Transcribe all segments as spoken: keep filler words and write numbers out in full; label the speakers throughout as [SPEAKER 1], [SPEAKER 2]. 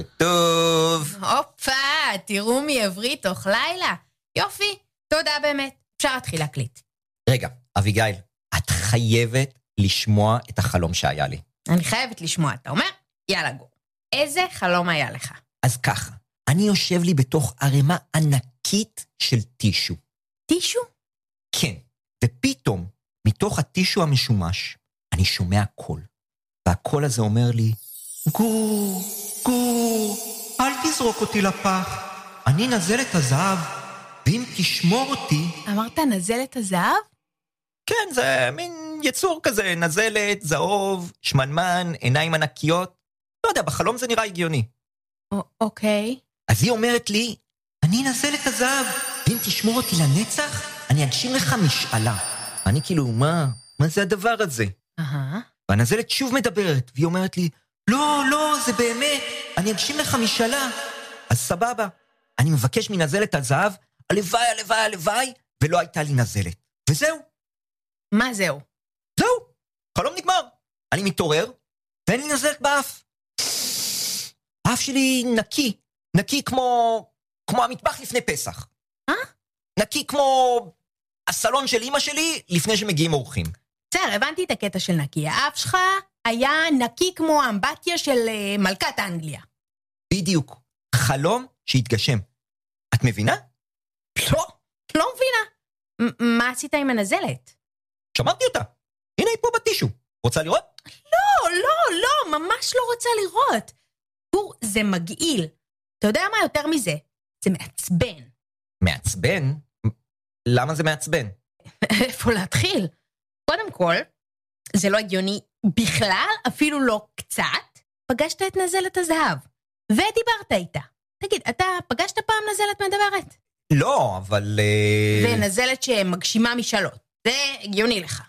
[SPEAKER 1] טוב.
[SPEAKER 2] הופה, תראו מי עברי תוך לילה. יופי, תודה באמת. אפשר להתחיל להקליט.
[SPEAKER 1] רגע, אביגיל, את חייבת לשמוע את החלום שהיה לי.
[SPEAKER 2] אני חייבת לשמוע, אתה אומר? יאללה גור. איזה חלום היה לך?
[SPEAKER 1] אז ככה, אני יושב לי בתוך ערימה ענקית של טישו.
[SPEAKER 2] טישו?
[SPEAKER 1] כן, ופתאום, מתוך הטישו המשומש, אני שומע קול. והקול הזה אומר לי, גור, גור, אל תזרוק אותי לפח. אני נזל את הזהב, ואם תשמור אותי...
[SPEAKER 2] אמרת נזל את הזהב?
[SPEAKER 1] כן, זה מין יצור כזה, נזלת, זהוב, שמנמן, עיניים ענקיות. לא יודע, בחלום זה נראה הגיוני.
[SPEAKER 2] אוקיי.
[SPEAKER 1] אז היא אומרת לי, אני נזל את הזהב, ואם תשמור אותי לנצח, אני אגשים לך משאלה. אני כאילו, מה? מה זה הדבר הזה?
[SPEAKER 2] אהה.
[SPEAKER 1] והנזלת שוב מדברת, והיא אומרת לי, לא, לא, זה באמת, אני אגשים לך משאלה. אז סבבה, אני מבקש מנזלת הזהב, הלוואי, הלוואי, הלוואי, ולא הייתה לי נזלת. וזהו.
[SPEAKER 2] מה זהו?
[SPEAKER 1] זהו, חלום נגמר. אני מתעורר, ואין לי נזלת באף. האף שלי נקי, נקי כמו, כמו המטבח לפני פסח.
[SPEAKER 2] אה?
[SPEAKER 1] נקי כמו הסלון של אמא שלי לפני שמגיעים אורחים.
[SPEAKER 2] בסדר, הבנתי את הקטע של נקי. האף שלך היה נקי כמו האמבטיה של uh, מלכת אנגליה.
[SPEAKER 1] בדיוק, חלום שהתגשם. את מבינה?
[SPEAKER 2] לא, לא מבינה. מ- מה עשית עם הנזלת?
[SPEAKER 1] שמרתי אותה. הנה היא פה בטישו. רוצה לראות?
[SPEAKER 2] לא, לא, לא, ממש לא רוצה לראות. גור, זה מגעיל. אתה יודע מה יותר מזה? זה מעצבן.
[SPEAKER 1] מעצבן? למה זה מעצבן?
[SPEAKER 2] איפה להתחיל? קודם כל, זה לא הגיוני בכלל, אפילו לא קצת. פגשת את נזלת הזהב, ודיברת איתה. תגיד, אתה פגשת פעם נזלת מדברת?
[SPEAKER 1] לא, אבל...
[SPEAKER 2] ונזלת שמגשימה משאלות. זה הגיוני לך.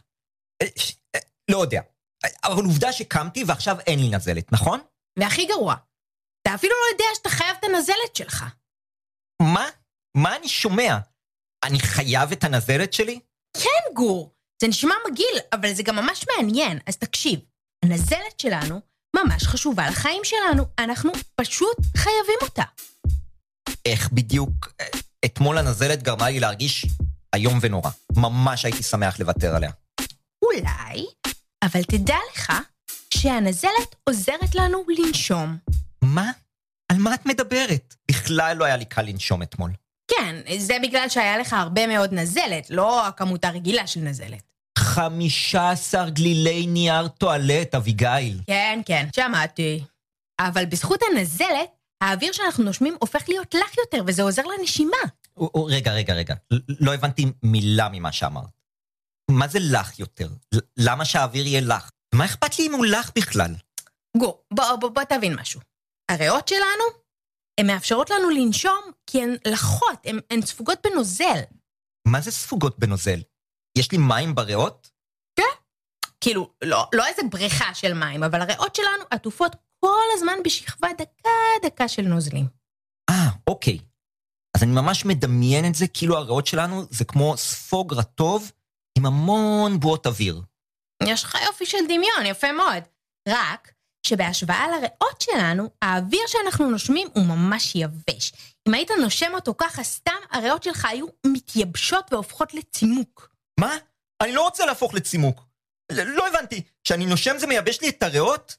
[SPEAKER 1] לא יודע. אבל עובדה שקמתי ועכשיו אין לי נזלת, נכון?
[SPEAKER 2] והכי גרוע, אתה אפילו לא יודע שאתה חייב את הנזלת שלך.
[SPEAKER 1] מה? מה אני שומע? אני חייב את הנזלת שלי?
[SPEAKER 2] כן, גור. זה נשמע מגעיל, אבל זה גם ממש מעניין. אז תקשיב, הנזלת שלנו ממש חשובה לחיים שלנו. אנחנו פשוט חייבים אותה.
[SPEAKER 1] איך בדיוק? אתמול הנזלת גרמה לי להרגיש היום ונורא. ממש הייתי שמח לוותר עליה.
[SPEAKER 2] אולי, אבל תדע לך שהנזלת עוזרת לנו לנשום.
[SPEAKER 1] מה? על מה את מדברת? בכלל לא היה לי קל לנשום אתמול.
[SPEAKER 2] כן, זה בגלל שהיה לך הרבה מאוד נזלת, לא הכמות הרגילה של נזלת.
[SPEAKER 1] חמישה עשר גלילי נייר טואלט, אביגיל.
[SPEAKER 2] כן, כן, שמעתי. אבל בזכות הנזלת, האוויר שאנחנו נושמים הופך להיות לח יותר, וזה עוזר לנשימה.
[SPEAKER 1] רגע, רגע, רגע. לא הבנתי מילה ממה שאמרת. מה זה לח יותר? למה שהאוויר יהיה לח? מה אכפת לי אם הוא לח בכלל?
[SPEAKER 2] גור, בוא, בוא, בוא תבין משהו. הריאות שלנו, הן מאפשרות לנו לנשום, כי הן לחות, הן, הן ספוגות בנוזל.
[SPEAKER 1] מה זה ספוגות בנוזל? יש לי מים בריאות?
[SPEAKER 2] כן. כאילו, לא, לא איזה בריכה של מים, אבל הריאות שלנו עטופות כל הזמן בשכבה דקה דקה של נוזלים.
[SPEAKER 1] אה, אוקיי. אז אני ממש מדמיין את זה, כאילו הריאות שלנו זה כמו ספוג רטוב עם המון בועות אוויר.
[SPEAKER 2] יש לך יופי של דמיון, יפה מאוד. רק שבהשוואה לריאות שלנו, האוויר שאנחנו נושמים הוא ממש יבש. אם היית נושם אותו ככה סתם, הריאות שלך היו מתייבשות והופכות לצימוק.
[SPEAKER 1] מה? אני לא רוצה להפוך לצימוק. לא הבנתי, כשאני נושם זה מייבש לי את הריאות?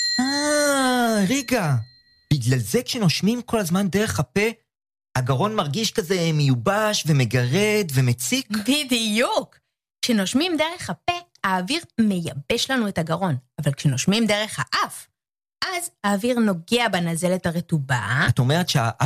[SPEAKER 1] אה, רגע. בגלל זה כשנושמים כל הזמן דרך הפה, הגרון מרגיש כזה מיובש ומגרד ומציק?
[SPEAKER 2] בדיוק. כשנושמים דרך הפה, האוויר מייבש לנו את הגרון. אבל כשנושמים דרך האף, אז האוויר נוגע בנזלת הרטובה.
[SPEAKER 1] את אומרת שהאף